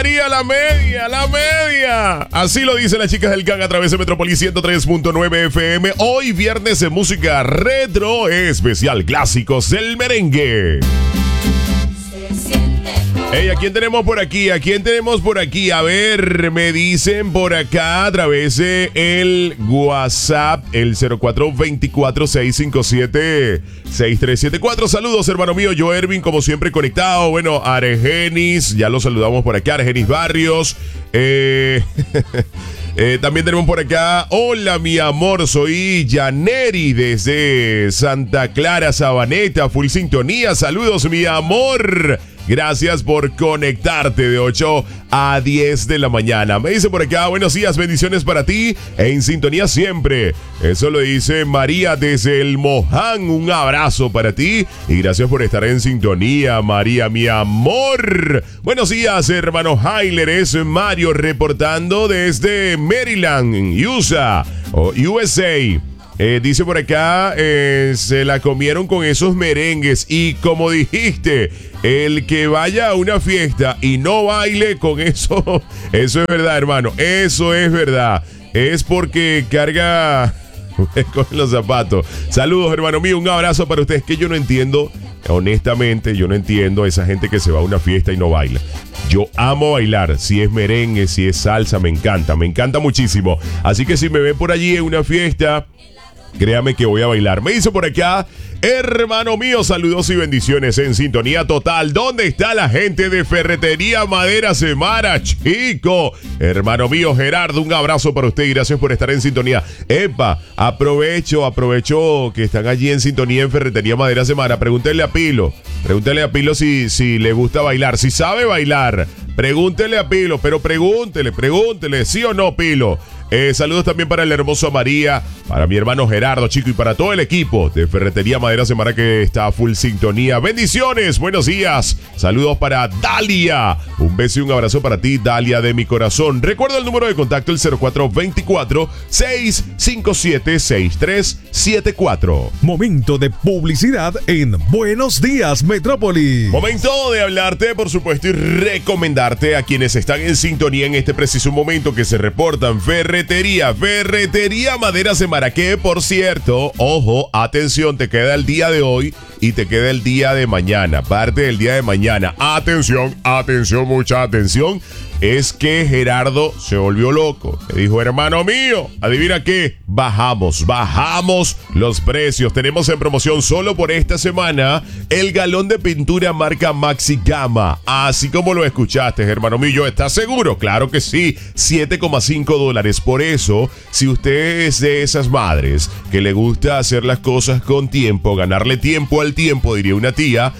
La media, la media. Así lo dicen las chicas del CAN a través de Metrópolis 103.9 FM. Hoy viernes de música retro, especial clásicos del merengue. Hey, ¿a quién tenemos por aquí? ¿A quién tenemos por aquí? A ver, me dicen por acá a través de el WhatsApp, el 0424-657-6374. Saludos, hermano mío, yo Ervin, como siempre conectado. Bueno, Argenis, ya lo saludamos por acá, Argenis Barrios. También tenemos por acá, hola mi amor, soy Yaneri desde Santa Clara, Sabaneta, full sintonía. Saludos, mi amor. Gracias por conectarte de 8 a 10 de la mañana. Me dice por acá, buenos días, bendiciones para ti, en sintonía siempre. Eso lo dice María desde el Moján. Un abrazo para ti y gracias por estar en sintonía, María, mi amor. Buenos días, hermano Heiler. Es Mario reportando desde Maryland, USA. Dice por acá, se la comieron con esos merengues. Y como dijiste, el que vaya a una fiesta y no baile con eso, eso es verdad, hermano. Eso es verdad. Es porque carga con los zapatos. Saludos, hermano mío. Un abrazo para ustedes. Que yo no entiendo, honestamente, yo no entiendo a esa gente que se va a una fiesta y no baila. Yo amo bailar, si es merengue, si es salsa, me encanta muchísimo. Así que si me ven por allí en una fiesta, créame que voy a bailar. Me dice por acá, hermano mío, saludos y bendiciones en sintonía total. ¿Dónde está la gente de Ferretería Madera Semara, chico? Hermano mío, Gerardo, un abrazo para usted y gracias por estar en sintonía. Epa, aprovecho que están allí en sintonía en Ferretería Madera Semara. Pregúntele a Pilo si le gusta bailar, si sabe bailar. Pregúntele a Pilo, pero pregúntele, ¿sí o no, Pilo? Saludos también para el hermoso María, para mi hermano Gerardo, chico, y para todo el equipo de Ferretería Madera Semana que está a full sintonía. Bendiciones, buenos días. Saludos para Dalia. Un beso y un abrazo para ti, Dalia, de mi corazón. Recuerda el número de contacto, el 0424-657-6374. Momento de publicidad en Buenos Días, Metrópolis. Momento de hablarte, por supuesto, y recomendarte a quienes están en sintonía en este preciso momento que se reportan. Ferretería Madera Semara, que por cierto, ojo, atención, te queda el día de hoy y te queda el día de mañana, parte del día de mañana. Atención, mucha atención. Es que Gerardo se volvió loco. Le dijo, hermano mío, adivina qué, bajamos los precios. Tenemos en promoción solo por esta semana el galón de pintura marca Maxi Gama. Así como lo escuchaste, hermano mío, ¿estás seguro? Claro que sí, $7.5. Por eso, si usted es de esas madres que le gusta hacer las cosas con tiempo, ganarle tiempo al tiempo, diría una tía,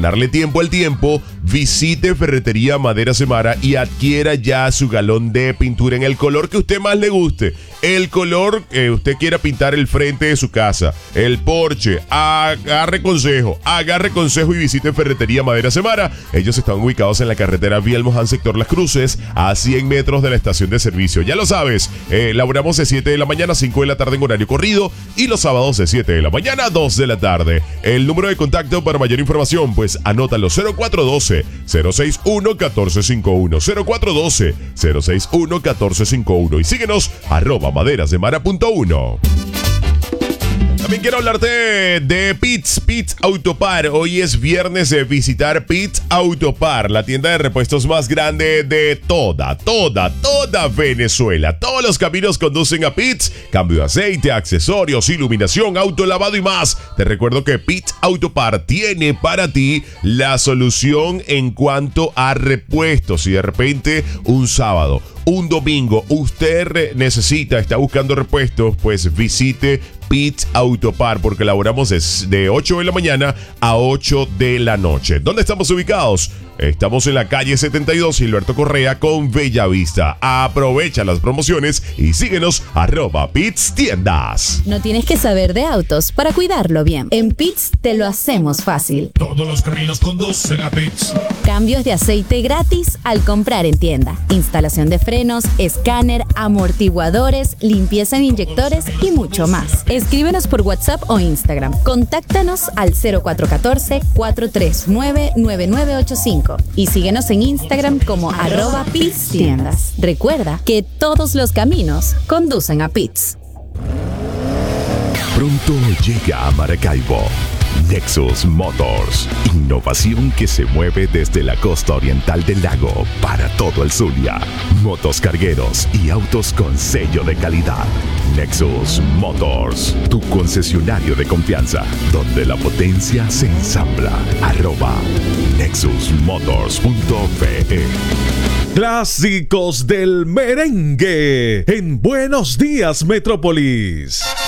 visite Ferretería Madera Semara y adquiera ya su galón de pintura en el color que usted más le guste. El color que usted quiera pintar el frente de su casa, el porche. Agarre consejo y visite Ferretería Madera Semara. Ellos están ubicados en la carretera Vía El Moján, sector Las Cruces, a 100 metros de la estación de servicio. Ya lo sabes, laboramos de 7 de la mañana a 5 de la tarde en horario corrido y los sábados de 7 de la mañana a 2 de la tarde. El número de contacto para mayor información, pues anótalo, 0412-061-1451, 0412-061-1451 y síguenos, @maderasdemara.1. También quiero hablarte de Pitts Autopar. Hoy es viernes de visitar Pitts Autopar, la tienda de repuestos más grande de toda Venezuela. Todos los caminos conducen a Pitts. Cambio de aceite, accesorios, iluminación, autolavado y más. Te recuerdo que Pitts Autopar tiene para ti la solución en cuanto a repuestos. Si de repente un sábado, un domingo, usted está buscando repuestos, pues visite Pitts Autopar, porque laboramos de 8 de la mañana a 8 de la noche. ¿Dónde estamos ubicados? Estamos en la calle 72, Gilberto Correa con Bellavista. Aprovecha las promociones y síguenos @Pitts Tiendas. No tienes que saber de autos para cuidarlo bien. En Pitts te lo hacemos fácil. Todos los caminos conducen a Pitts. Cambios de aceite gratis al comprar en tienda. Instalación de frenos, escáner, amortiguadores, limpieza en inyectores y mucho más. Escríbenos por WhatsApp o Instagram. Contáctanos al 0414-439-9985. México. Y síguenos en Instagram como @PitsTiendas. Recuerda que todos los caminos conducen a Pits. Pronto llega a Maracaibo Nexus Motors, innovación que se mueve desde la costa oriental del lago para todo el Zulia. Motos cargueros y autos con sello de calidad. Nexus Motors, tu concesionario de confianza, donde la potencia se ensambla. @nexusmotors.fe. Clásicos del merengue en Buenos Días Metrópolis.